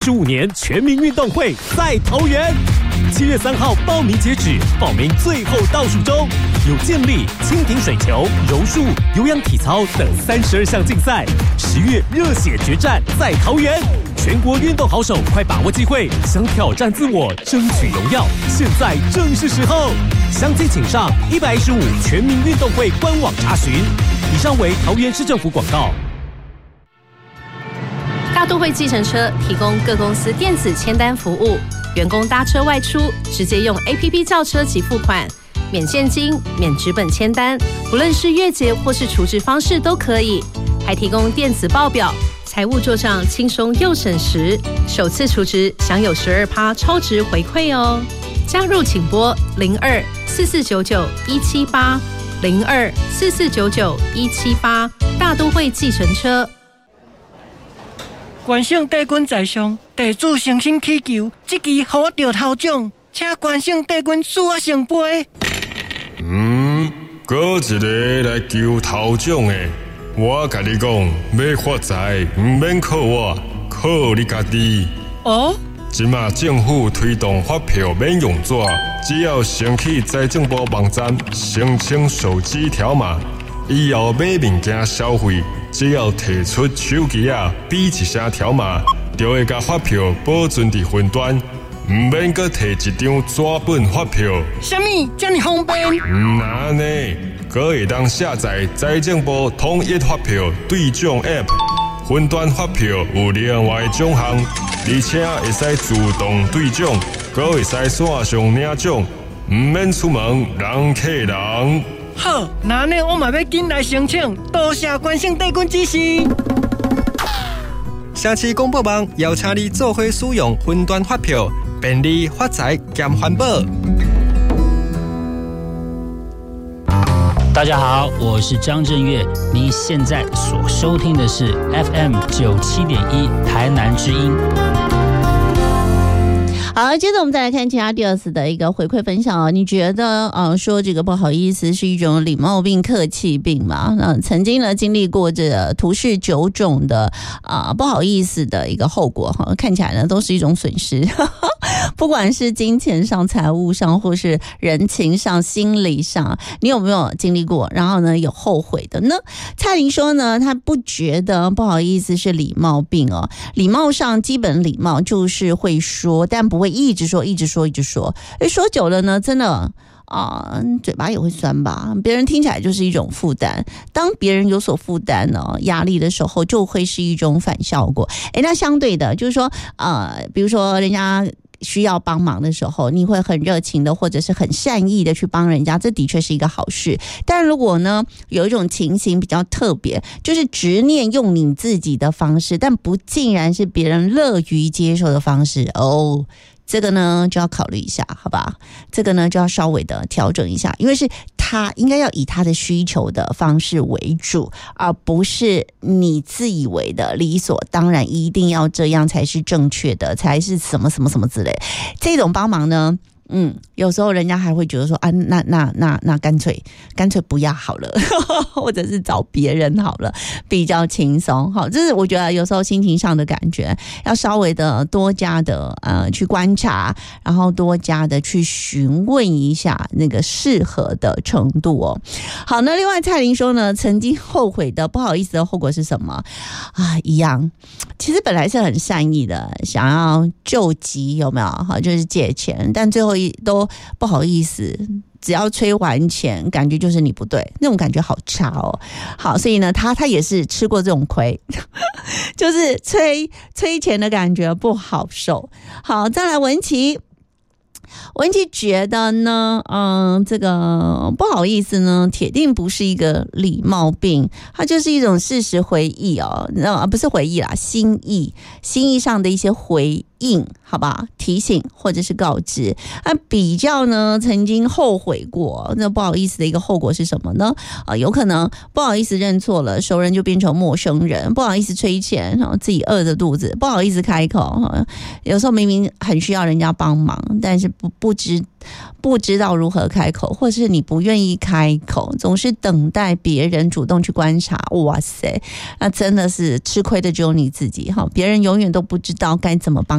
25年全民运动会在桃园，7月3号报名截止，报名最后倒数中，有健力、蜻蜓水球、柔术、有氧体操等32项竞赛。10月热血决战在桃园，全国运动好手快把握机会，想挑战自我，争取荣耀，现在正是时候。详情请上115全民运动会官网查询。以上为桃园市政府广告。 大都会计程车提供各公司电子签单服务，员工搭车外出直接用 APP 叫车及付款，免现金、免纸本签单，不论是月结或是储值方式都可以，还提供电子报表，财务做账轻松又省时，首次储值享有12%超值回馈哦。加入请拨02-4499-178 02-4499-178，大都会计程车。 关姓帝君在上，地主诚心祈求，这期予我得头奖，请关姓帝君赐我圣杯。 搁一个来求头奖的，我甲你讲，要发财唔免靠我，靠你家己。 哦。 即马政府推动发票免用纸，只要先去财政部网站申请手机条码，以后买物件消费，只要提出手机比一声条码，就会甲发票保存伫云端，唔免阁摕一张纸本发票。 什么这么方便？ 那呢，阁会当下载财政部统一发票对奖 App， 云端发票有另外奖项。而且会使自动对奖，阁会使线上领奖，唔免出门人客人。 好，那呢我嘛要紧来申请，多谢关姓帝君指示。 城市广播网邀请你做伙使用云端发票，便利发财兼环保。 大家好，我是张震岳，你现在所收听的是 FM 97.1台南之音。 好，接着我们再来看其他第二次的一个回馈分享哦。你觉得说这个不好意思是一种礼貌病、客气病吗？曾经呢经历过这图示9种的不好意思的一个后果哈，看起来呢都是一种损失，不管是金钱上、财务上，或是人情上、心理上，你有没有经历过？然后呢有后悔的呢？蔡玲说呢，她不觉得不好意思是礼貌病哦，礼貌上基本礼貌就是会说，但不会一直说，说久了呢，真的嘴巴也会酸吧，别人听起来就是一种负担。当别人有所负担呢，压力的时候，就会是一种反效果。那相对的，就是说比如说人家需要帮忙的时候，你会很热情的或者是很善意的去帮人家，这的确是一个好事。但如果呢有一种情形比较特别，就是执念用你自己的方式，但不尽然是别人乐于接受的方式这个呢就要考虑一下，好吧？这个呢就要稍微的调整一下，因为是他应该要以他的需求的方式为主，而不是你自以为的理所当然一定要这样才是正确的，才是什么什么什么之类。这种帮忙呢，有时候人家还会觉得说那干脆不要好了，或者是找别人好了，比较轻松。好，这是我觉得有时候心情上的感觉，要稍微的多加的去观察，然后多加的去询问一下那个适合的程度哦。好，那另外蔡玲说呢，曾经后悔的不好意思的后果是什么一样，其实本来是很善意的，想要救急，有没有？好，就是借钱，但最后都不好意思，只要催还钱，感觉就是你不对，那种感觉好差哦。好，所以呢，他也是吃过这种亏，就是催钱的感觉不好受。好，再来文琪觉得呢，这个不好意思呢，铁定不是一个礼貌病，它就是一种事实回忆哦，不是回忆啦，心意上的一些回应，好吧，提醒或者是告知。比较呢，曾经后悔过，那不好意思的一个后果是什么呢？有可能不好意思认错了，熟人就变成陌生人；不好意思催钱，自己饿着肚子；不好意思开口，有时候明明很需要人家帮忙，但是不知道如何开口，或是你不愿意开口，总是等待别人主动去观察。哇塞，那真的是吃亏的只有你自己，别人永远都不知道该怎么帮